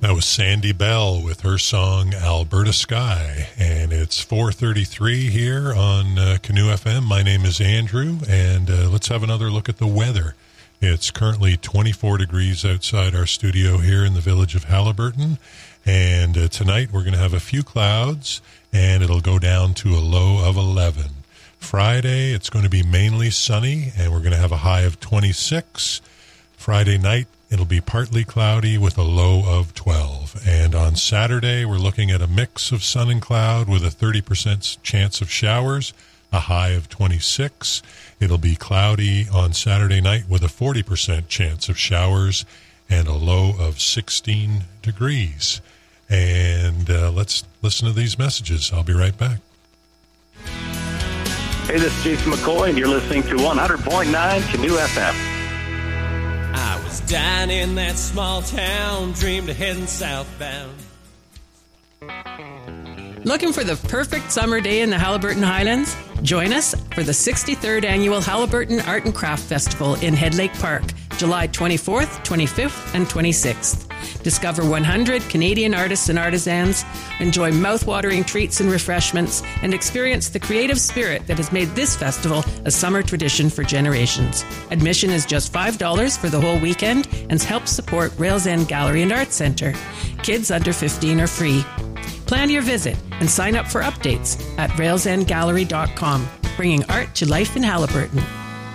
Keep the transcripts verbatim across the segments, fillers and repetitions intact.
That was Sandy Bell with her song Alberta Sky, and it's four thirty-three here on uh, Canoe F M. My name is Andrew, and uh, let's have another look at the weather. It's currently twenty-four degrees outside our studio here in the village of Haliburton, and uh, tonight we're going to have a few clouds, and it'll go down to a low of eleven. Friday, it's going to be mainly sunny, and we're going to have a high of twenty-six. Friday night, it'll be partly cloudy with a low of twelve. And on Saturday, we're looking at a mix of sun and cloud with a thirty percent chance of showers, a high of twenty-six. It'll be cloudy on Saturday night with a forty percent chance of showers and a low of sixteen degrees. And uh, let's listen to these messages. I'll be right back. Hey, this is Jason McCoy, and you're listening to one hundred point nine Canoe F M. I was down in that small town, dreamed of heading southbound. Looking for the perfect summer day in the Haliburton Highlands? Join us for the sixty-third Annual Haliburton Art and Craft Festival in Head Lake Park, July twenty-fourth, twenty-fifth, and twenty-sixth. Discover one hundred Canadian artists and artisans, enjoy mouth-watering treats and refreshments, and experience the creative spirit that has made this festival a summer tradition for generations. Admission is just five dollars for the whole weekend and helps support Rails End Gallery and Arts Centre. Kids under fifteen are free. Plan your visit and sign up for updates at rails end gallery dot com, bringing art to life in Haliburton.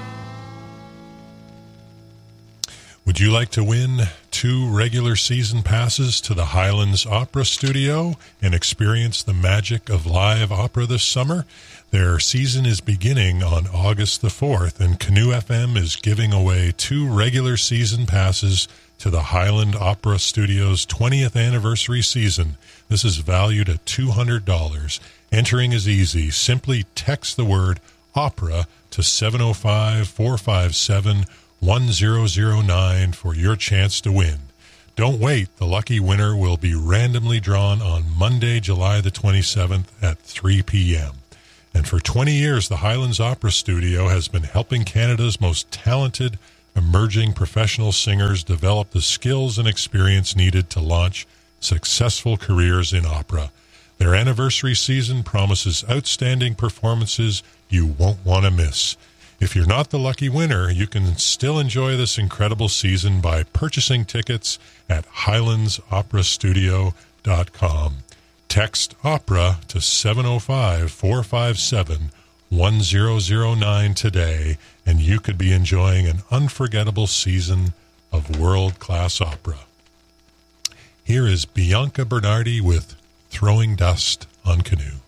Would you like to win two regular season passes to the Highlands Opera Studio and experience the magic of live opera this summer? Their season is beginning on August the fourth, and Canoe F M is giving away two regular season passes to the Highland Opera Studio's twentieth anniversary season. This is valued at two hundred dollars. Entering is easy. Simply text the word opera to seven oh five, four five seven, one zero zero nine for your chance to win. Don't wait. The lucky winner will be randomly drawn on Monday, July the twenty-seventh at three p.m. And for twenty years, the Highlands Opera Studio has been helping Canada's most talented emerging professional singers develop the skills and experience needed to launch successful careers in opera. Their anniversary season promises outstanding performances you won't want to miss. If you're not the lucky winner, you can still enjoy this incredible season by purchasing tickets at highlands opera studio dot com. Text OPERA to seven oh five, four five seven, one zero zero nine today, and you could be enjoying an unforgettable season of world-class opera. Here is Bianca Bernardi with Throwing Dust on Canoe.